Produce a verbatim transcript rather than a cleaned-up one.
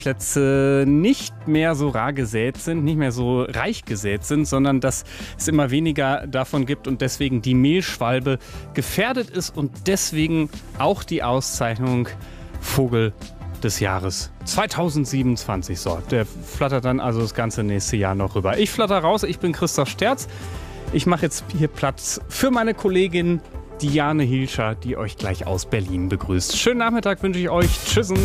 Plätze nicht mehr so rar gesät sind, nicht mehr so reich gesät sind, sondern dass es immer weniger davon gibt und deswegen die Mehlschwalbe gefährdet ist und deswegen auch die Auszeichnung Vogel des Jahres zweitausendsiebenundzwanzig. So, der flattert dann also das ganze nächste Jahr noch rüber. Ich flatter raus, ich bin Christoph Sterz. Ich mache jetzt hier Platz für meine Kollegin Diane Hilscher, die euch gleich aus Berlin begrüßt. Schönen Nachmittag wünsche ich euch. Tschüss.